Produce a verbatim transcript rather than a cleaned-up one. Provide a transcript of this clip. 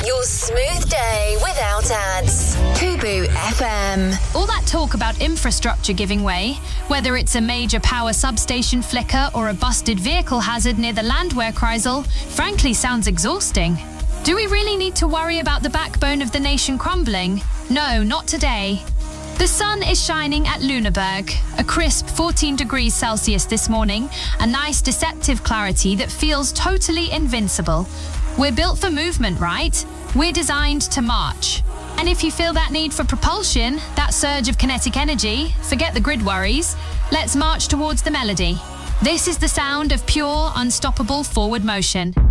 Your smooth day without ads. Fubu F M. All that talk about infrastructure giving way, whether it's a major power substation flicker or a busted vehicle hazard near the Landwehr Kreisel, frankly sounds exhausting. Do we really need to worry about the backbone of the nation crumbling? No, not today. The sun is shining at Lüneburg, a crisp fourteen degrees Celsius this morning, a nice deceptive clarity that feels totally invincible. We're built for movement, right? We're designed to march. And if you feel that need for propulsion, that surge of kinetic energy, forget the grid worries. Let's march towards the melody. This is the sound of pure, unstoppable forward motion.